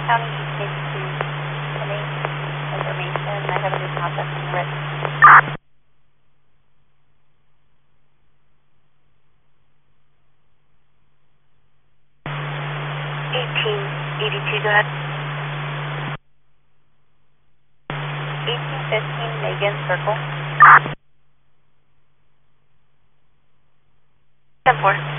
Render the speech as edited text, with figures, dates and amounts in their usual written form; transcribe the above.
County needs to donate information. I have a new processing risk. 1882, go ahead. 1815 Megan Circle. 10-4.